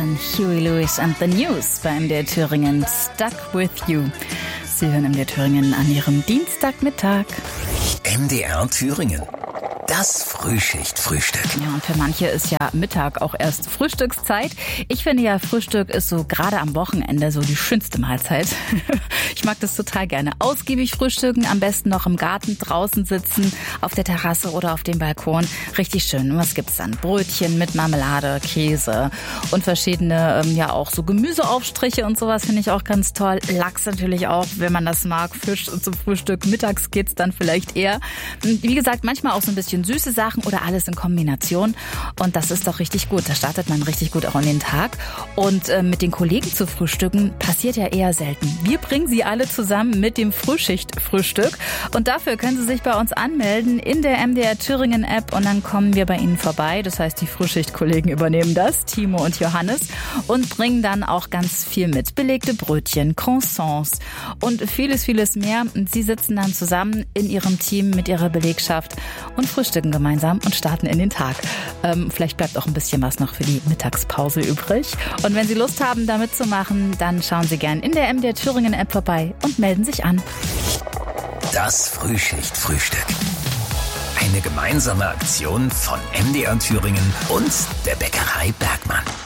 Jackson, Huey Lewis and the News bei MDR Thüringen Stuck With You. Sie hören MDR Thüringen an Ihrem Dienstagmittag. MDR Thüringen. Das Frühschicht-Frühstück. Ja, und für manche ist ja Mittag auch erst Frühstückszeit. Ich finde ja, Frühstück ist so gerade am Wochenende so die schönste Mahlzeit. Ich mag das total gerne. Ausgiebig frühstücken, am besten noch im Garten draußen sitzen, auf der Terrasse oder auf dem Balkon. Richtig schön. Was gibt's dann? Brötchen mit Marmelade, Käse und verschiedene, ja auch so Gemüseaufstriche und sowas finde ich auch ganz toll. Lachs natürlich auch, wenn man das mag. Fisch zum Frühstück. Mittags geht's dann vielleicht eher. Wie gesagt, manchmal auch so ein bisschen süße Sachen oder alles in Kombination. Und das ist doch richtig gut. Da startet man richtig gut auch in den Tag. Und mit den Kollegen zu frühstücken passiert ja eher selten. Wir bringen Sie alle zusammen mit dem Frühschicht-Frühstück. Und dafür können Sie sich bei uns anmelden in der MDR Thüringen App und dann kommen wir bei Ihnen vorbei. Das heißt, die Frühschicht-Kollegen übernehmen das, Timo und Johannes, und bringen dann auch ganz viel mit. Belegte Brötchen, Croissants und vieles, vieles mehr. Und Sie sitzen dann zusammen in Ihrem Team mit Ihrer Belegschaft und frühstücken gemeinsam und starten in den Tag. Vielleicht bleibt auch ein bisschen was noch für die Mittagspause übrig. Und wenn Sie Lust haben, da mitzumachen, dann schauen Sie gern in der MDR Thüringen App vorbei und melden sich an. Das Frühschicht-Frühstück. Eine gemeinsame Aktion von MDR Thüringen und der Bäckerei Bergmann.